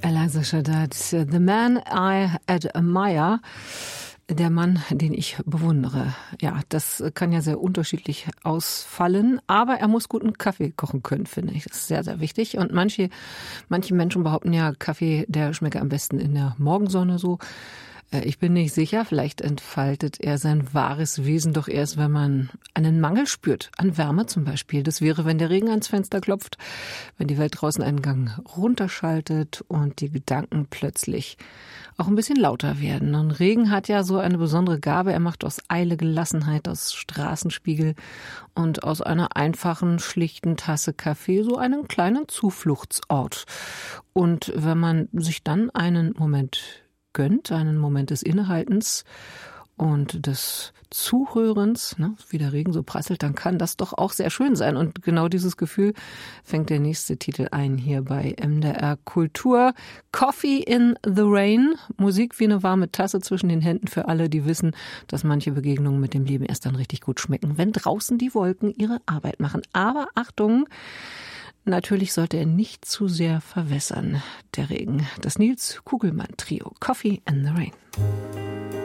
Eliza Shaddad, The Man I Admire, der Mann, den ich bewundere. Ja, das kann ja sehr unterschiedlich ausfallen, aber er muss guten Kaffee kochen können, finde ich. Das ist sehr, sehr wichtig. Und manche Menschen behaupten ja, Kaffee, der schmecke am besten in der Morgensonne so. Ich bin nicht sicher, vielleicht entfaltet er sein wahres Wesen doch erst, wenn man einen Mangel spürt, an Wärme zum Beispiel. Das wäre, wenn der Regen ans Fenster klopft, wenn die Welt draußen einen Gang runterschaltet und die Gedanken plötzlich auch ein bisschen lauter werden. Und Regen hat ja so eine besondere Gabe. Er macht aus Eile Gelassenheit, aus Straßenspiegel und aus einer einfachen, schlichten Tasse Kaffee so einen kleinen Zufluchtsort. Und wenn man sich dann einen Moment gönnt, einen Moment des Innehaltens und des Zuhörens, wie der Regen so prasselt, dann kann das doch auch sehr schön sein. Und genau dieses Gefühl fängt der nächste Titel ein hier bei MDR Kultur. Coffee in the Rain, Musik wie eine warme Tasse zwischen den Händen für alle, die wissen, dass manche Begegnungen mit dem Leben erst dann richtig gut schmecken, wenn draußen die Wolken ihre Arbeit machen. Aber Achtung, natürlich sollte er nicht zu sehr verwässern, der Regen. Das Nils Kugelmann Trio, Coffee in the Rain.